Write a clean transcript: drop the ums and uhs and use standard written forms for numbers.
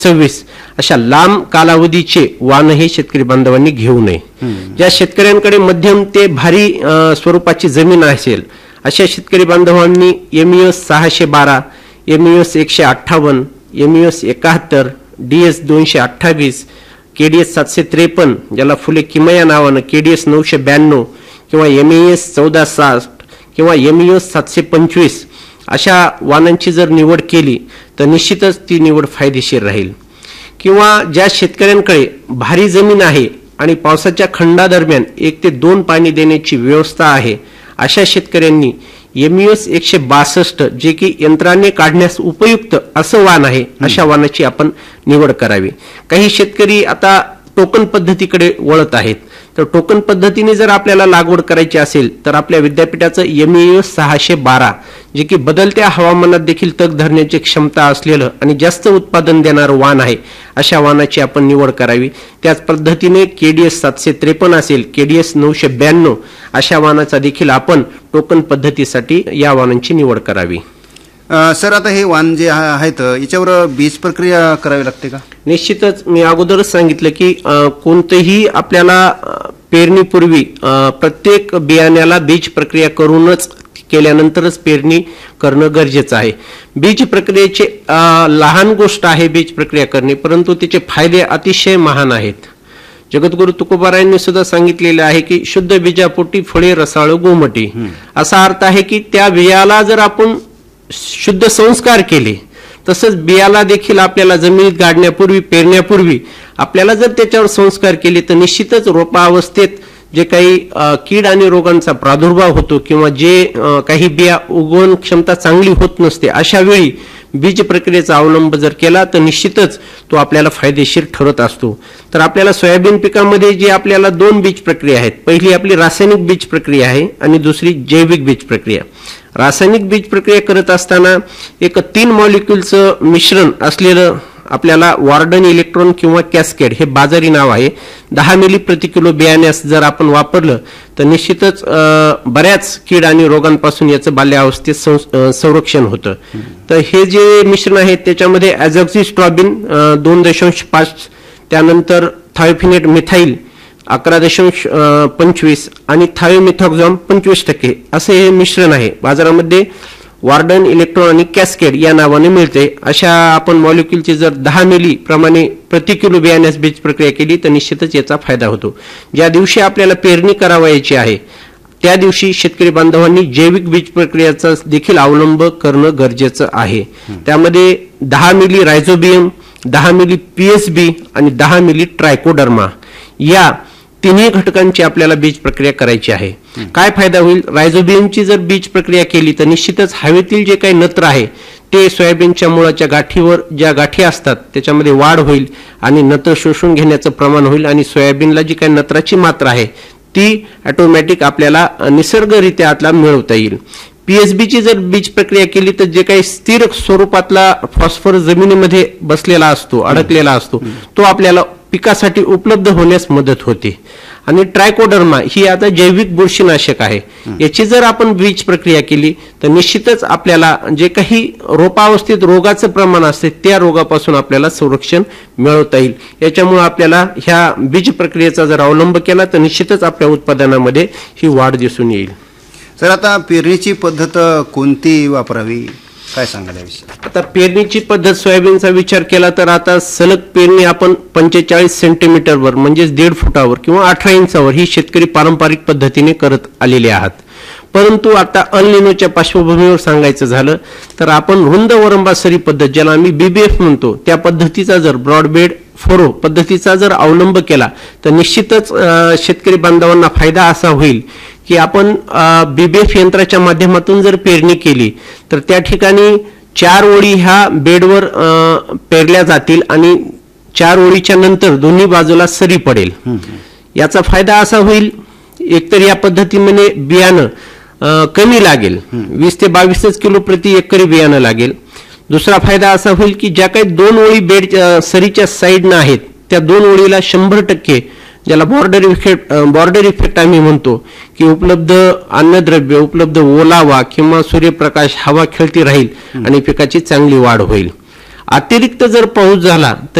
26 अशा लांब कालावधीचे वाण हे शेतकरी बांधवांनी घेऊ नये. ज्या शेतकऱ्यांकडे मध्यम ते भारी स्वरूपाची जमीन असेल अशा शेतकरी बांधवांनी MES 612, MES 158, MES 71, DS 228, KDS 753 ज्याला फुले किमया नावानं, KDS 992 किंवा MES 1460 किंवा MES 725 अशा वाणांची जर निवड केली तर निश्चितच ती निवड फायदेशीर राहील. किंवा ज्या शेतकऱ्यांकडे भारी जमीन आहे आणि पावसाच्या खंडादरम्यान 1 ते 2 पाणी देण्याची व्यवस्था आहे अशा शेतकऱ्यांनी MES 162 जे की यंत्राने काढण्यास उपयुक्त असं वाण आहे अशा वाणाची आपण निवड करावी. काही शेतकरी आता टोकन पद्धतीकडे वळत आहेत. तर टोकन पद्धतीने जर आपल्याला लागवड करायची असेल तर आपल्या विद्यापीठाचं MES 612 जे की बदलत्या हवामानात देखील तग धरण्याची क्षमता असलेलं आणि जास्त उत्पादन देणारं वाण आहे अशा वाणाची आपण निवड करावी. त्याच पद्धतीने KDS 753 असेल, KDS 992 अशा वाणाचा देखील आपण टोकन पद्धतीसाठी या वाणांची निवड करावी. सर, आता हे वाण जे आहेत याच्यावर बीज प्रक्रिया करावी लागते का? निश्चितच मी अगोदरच सांगितलं की कोणतेही आपल्याला पेरणीपूर्वी प्रत्येक बियाण्याला बीज प्रक्रिया करूनच केल्यानंतरच पेरणी करणं गरजेचं आहे. बीज प्रक्रियेचे लहान गोष्ट आहे बीज प्रक्रिया करणे, परंतु त्याचे फायदे अतिशय महान आहेत. जगद्गुरु तुकोबारायांनी सुद्धा सांगितलेले आहे की शुद्ध बीजापोटी फळे रसाळू गोमटी. असा अर्थ आहे की त्या बियाला जर आपण शुद्ध संस्कार केले, तसंच बियाला देखील आपल्याला जमिनीत गाडण्यापूर्वी, पेरण्यापूर्वी आपल्याला जर त्याच्यावर संस्कार केले तर निश्चितच रोपावस्थेत जे काही कीड आणि रोगांचा प्रादुर्भाव होतो किंवा जे काही बिया उगवण क्षमता चांगली होत नसते अशा वेळी बीज प्रक्रियेचा अवलंब जर केला तर निश्चितच तो आपल्याला फायदेशीर ठरत असतो. तर आपल्याला सोयाबीन पिकामध्ये जी आपल्याला 2 बीज प्रक्रिया आहेत. पहिली आपली रासायनिक बीज प्रक्रिया आहे आणि दुसरी जैविक बीज प्रक्रिया. रासायनिक बीज प्रक्रिया करत असताना एक 3 मॉलिक्युलचं मिश्रण असलेलं आपल्याला वॉर्डन इलेक्ट्रॉन किंवा कॅस्केड हे बाजारी नाव आहे. 10 मिली प्रति किलो बियाण्यास जर आपण वापरलं तर निश्चितच बऱ्याच कीड आणि रोगांपासून याचं बाल्यावस्थेत संरक्षण होतं. तर हे जे मिश्रण आहे त्याच्यामध्ये ॲझॉक्सिस्ट्रॉबिन 2.5, त्यानंतर थायोफिनेट मिथाईल 11.25 आणि थायोमिथॉक्झाम 25% असे हे मिश्रण आहे. बाजारामध्ये वॉर्डन इलेक्ट्रॉन आणि कॅस्केड या नावाने मिळते. अशा आपण मॉलिक्युलची जर 10 मिली प्रमाणे प्रति किलो बियाण्यास बीज प्रक्रिया केली तर निश्चितच याचा फायदा होतो. ज्या दिवशी आपल्याला पेरणी करावयाची आहे त्या दिवशी शेतकरी बांधवांनी जैविक बीज प्रक्रियेचा देखील अवलंब करणं गरजेचं आहे. त्यामध्ये 10 मिली रायझोबियम, 10 मिली PSB आणि 10 मिली ट्रायकोडर्मा या तिन्ही घटकांची आपल्याला बीज प्रक्रिया करायची आहे. काय फायदा होईल? रायझोबियमची जर बीज प्रक्रिया केली तर निश्चितच हवेतील जे काही नत्र आहे ते सोयाबीनच्या मुळाच्या गाठीवर ज्या गाठी असतात त्याच्यामध्ये वाढ होईल आणि नत्र शोषून घेण्याचं प्रमाण होईल आणि सोयाबीनला जी काही नत्राची मात्रा आहे ती ऑटोमॅटिक आपल्याला निसर्गरित्या आतला मिळवता येईल. PSBची जर बीज प्रक्रिया केली तर जे काही स्थिर स्वरूपातला फॉस्फरस जमिनीमध्ये बसलेला असतो, अडकलेला असतो, तो आपल्याला पिकासाठी उपलब्ध होण्यास मदत होते. आणि ट्रायकोडर्मा ही आता जैविक बुरशीनाशक आहे. याची जर आपण बीज प्रक्रिया केली तर निश्चितच आपल्याला जे काही रोपावस्थेत रोगाचं प्रमाण असते त्या रोगापासून आपल्याला संरक्षण मिळवता येईल. याच्यामुळे आपल्याला ह्या बीज प्रक्रियेचा जर अवलंब केला तर निश्चितच आपल्या उत्पादनामध्ये ही वाढ दिसून येईल. सर, आता पेरणीची पद्धत कोणती वापरावी, काय सांगाल याविषयी? आता पेरणीची पद्धत सोयाबीनचा विचार केला तर आता सलग पेरणी आपण 45 सेंटीमीटरवर म्हणजेच 1.5 फुटावर किंवा 18 इंचावर ही शेतकरी पारंपरिक पद्धतीने करत आलेले आहात. परंतु आता अल निनोच्या पार्श्वभूमीवर सांगायचं झालं तर आपण रुंद वरंबासरी पद्धत ज्याला आम्ही BBF म्हणतो त्या पद्धतीचा जर ब्रॉडबेड फरो पद्धतीचा जर अवलंब केला तर निश्चितच शेतकरी बांधवांना फायदा असा होईल की आपण BBF यंत्राच्या माध्यमातून जर पेरणी केली तर त्या ठिकाणी 4 ओळी ह्या बेडवर पेरल्या जातील आणि 4 ओळीच्या नंतर दोन्ही बाजूला सरी पडेल. याचा फायदा असा होईल, एकतर या पद्धतीने बियाणं कमी लागेल, 20 ते 22 किलो प्रति एकरी बियाणं लागेल. दुसरा फायदा असा होईल की ज्या काही 2 ओळी बेड सरीच्या साईडनं आहेत त्या 2 ओळीला 100% ज्याला बॉर्डर इफेक्ट आम्ही म्हणतो की उपलब्ध अन्नद्रव्य, उपलब्ध ओलावा किंवा सूर्यप्रकाश, हवा खेळती राहील आणि पिकाची चांगली वाढ होईल. अतिरिक्त जर पाऊस झाला तर